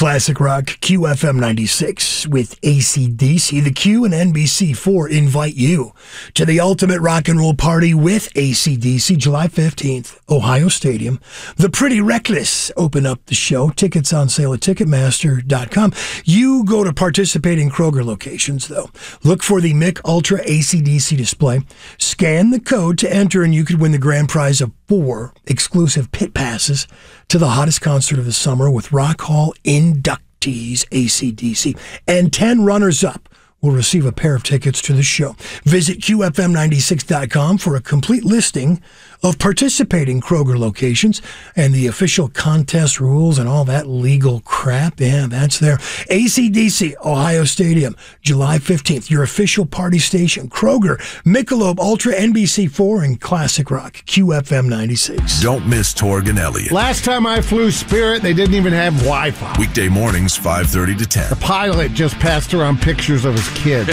Classic Rock QFM 96 with AC/DC. The Q and NBC4 invite you to the ultimate rock and roll party with AC/DC, July 15th, Ohio Stadium. The Pretty Reckless open up the show. Tickets on sale at Ticketmaster.com. You go to participating Kroger locations, though. Look for the Mick Ultra AC/DC display. Scan the code to enter, and you could win the grand prize of 4 exclusive pit passes to the hottest concert of the summer with Rock Hall inductees AC/DC. And 10 runners-up will receive a pair of tickets to the show. Visit QFM96.com for a complete listing of participating Kroger locations and the official contest rules and all that legal crap. Yeah, that's there. AC/DC, Ohio Stadium, July 15th, your official party station. Kroger, Michelob Ultra, NBC4, and Classic Rock, QFM 96. Don't miss Torg and Elliott. Last time I flew Spirit, they didn't even have Wi-Fi. Weekday mornings, 5:30 to 10. The pilot just passed around pictures of his kids.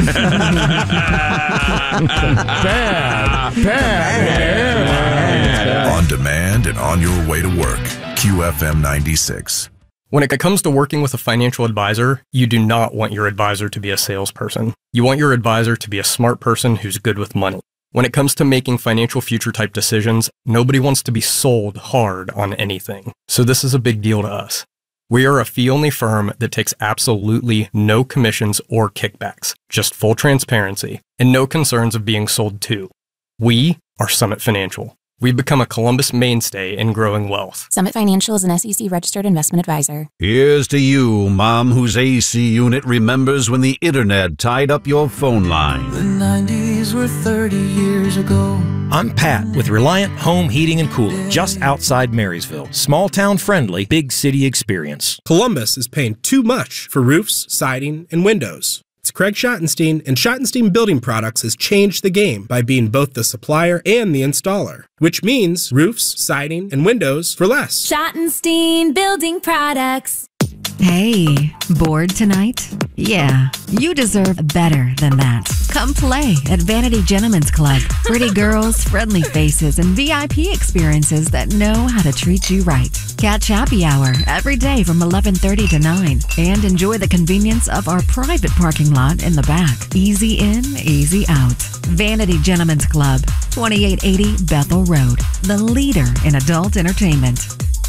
Bad. On demand and on your way to work. QFM 96. When it comes to working with a financial advisor, you do not want your advisor to be a salesperson. You want your advisor to be a smart person who's good with money. When it comes to making financial future type decisions, nobody wants to be sold hard on anything. So this is a big deal to us. We are a fee-only firm that takes absolutely no commissions or kickbacks, just full transparency, and no concerns of being sold to. We are Summit Financial. We've become a Columbus mainstay in growing wealth. Summit Financial is an SEC-registered investment advisor. Here's to you, Mom, whose AC unit remembers when the internet tied up your phone line. The 90s were 30 years ago. I'm Pat with Reliant Home Heating and Cooling, just outside Marysville. Small town friendly, big city experience. Columbus is paying too much for roofs, siding, and windows. It's Craig Schottenstein, and Schottenstein Building Products has changed the game by being both the supplier and the installer, which means roofs, siding, and windows for less. Schottenstein Building Products. Hey, bored tonight? Yeah, you deserve better than that. Come play at Vanity Gentlemen's Club. Pretty girls, friendly faces, and VIP experiences that know how to treat you right. Catch happy hour every day from 11:30 to 9 and enjoy the convenience of our private parking lot in the back. Easy in, easy out. Vanity Gentlemen's Club, 2880 Bethel Road, the leader in adult entertainment.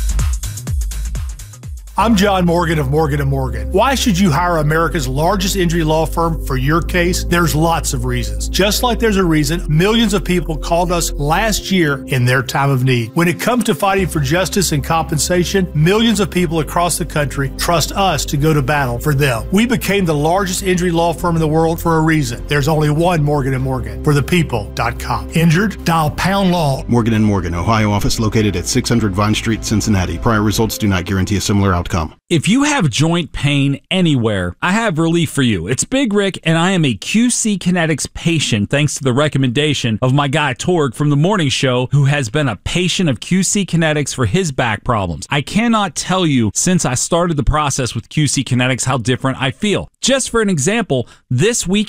I'm John Morgan of Morgan & Morgan. Why should you hire America's largest injury law firm for your case? There's lots of reasons. Just like there's a reason millions of people called us last year in their time of need. When it comes to fighting for justice and compensation, millions of people across the country trust us to go to battle for them. We became the largest injury law firm in the world for a reason. There's only one Morgan & Morgan. ForThePeople.com. Injured? Dial pound law. Morgan & Morgan, Ohio office located at 600 Vine Street, Cincinnati. Prior results do not guarantee a similar outcome. If you have joint pain anywhere, I have relief for you. It's Big Rick, and I am a QC Kinetics patient thanks to the recommendation of my guy Torg from the morning show, who has been a patient of QC Kinetics for his back problems. I cannot tell you since I started the process with QC Kinetics how different I feel. Just for an example, this week